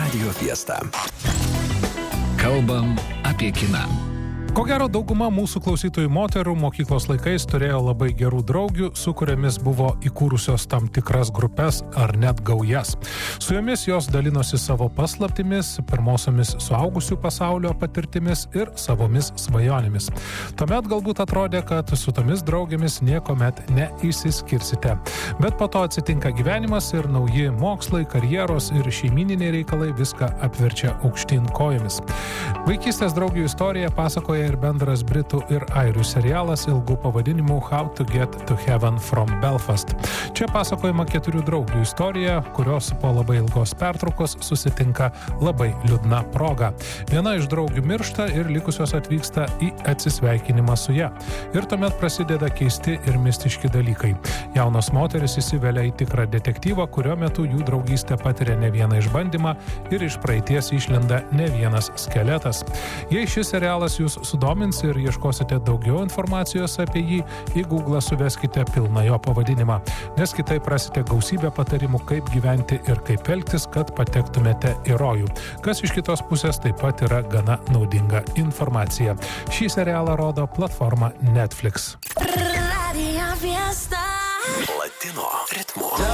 Radio Fiesta. Kalbam apie kiną. Ko gero, dauguma mūsų klausytojų moterų mokyklos laikais turėjo labai gerų draugių, su kuriamis buvo įkūrusios tam tikras grupes ar net gaujas. Su jomis jos dalinosi savo paslaptimis, pirmosiomis suaugusių pasaulio patirtimis ir savomis svajonėmis. Tuomet galbūt atrodė, kad su tomis draugėmis niekuomet neišsiskirsite. Bet po to atsitinka gyvenimas ir nauji mokslai, karjeros ir šeimininiai reikalai viską apverčia aukštyn kojomis. Vaikystės draugių istorija pasakoja ir bendras britų ir airių serialas ilgu pavadinimu How to Get to Heaven from Belfast. Čia pasakojama 4 draugių istorija, kurios po labai ilgos pertraukos susitinka labai liūdna proga. Viena iš draugių miršta ir likusios atvyksta į atsisveikinimą su ja. Ir tuomet prasideda keisti ir mistiški dalykai. Jaunos moteris įsivelia į tikrą detektyvą, kurio metu jų draugystė patiria ne vieną išbandymą ir iš praeities išlenda ne vienas skeletas. Jei šis serialas jūs sudomins ir ieškosite daugiau informacijos apie jį, į Google suveskite pilną jo pavadinimą, nes kitaip rasite gausybę patarimų, kaip gyventi ir kaip elgtis, kad patektumėte į rojų, kas iš kitos pusės taip pat yra gana naudinga informacija. Šį serialą rodo platforma Netflix. Latino ritmu.